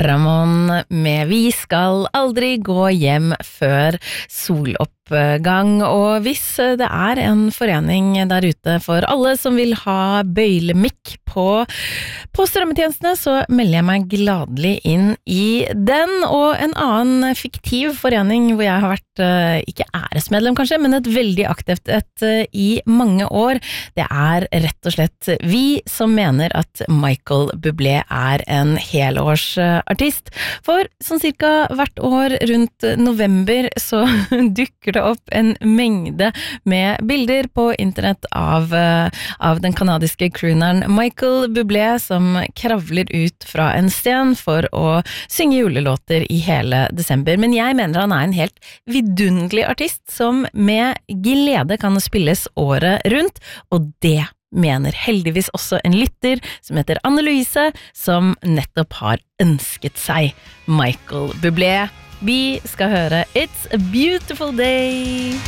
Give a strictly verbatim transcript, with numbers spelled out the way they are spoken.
Ramón med Vi skal aldri gå hjem før soloppgang. Og hvis det er en forening der ute for alle som vil ha bøylemikk på, på strømmetjenestene, så melder jeg meg gladelig inn i den. Og en annen fiktiv forening hvor jeg har vært, ikke æresmedlem kanskje, men et veldig aktivt et i mange år, det er rett og slett vi som mener at Michael Bublé er en helårsartist. For sånn cirka hvert år rundt november så dukker det opp en mengde med bilder på internett av, av den kanadiske crooneren Michael Bublé som kravler ut fra en sten for å synge julelåter i hele desember. Men jeg mener han er en helt vidunderlig artist som med glede kan spilles året rundt, og det mener heldigvis også en lytter som heter Anne-Louise, som nettopp har ønsket seg Michael Bublé. Vi skal høre It's a Beautiful Day.